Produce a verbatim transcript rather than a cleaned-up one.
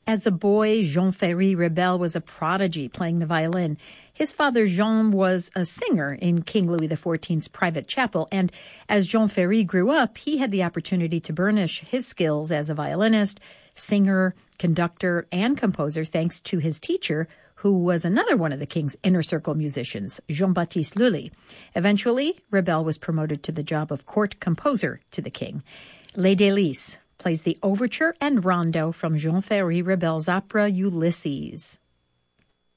As a boy, Jean-Ferry Rebel was a prodigy playing the violin. His father, Jean, was a singer in King Louis the fourteenth's private chapel, and as Jean-Ferry grew up, he had the opportunity to burnish his skills as a violinist, singer, conductor, and composer thanks to his teacher, who was another one of the king's inner circle musicians, Jean-Baptiste Lully. Eventually, Rebel was promoted to the job of court composer to the king. Les Délices plays the overture and rondo from Jean-Ferry Rebel's opera Ulysses.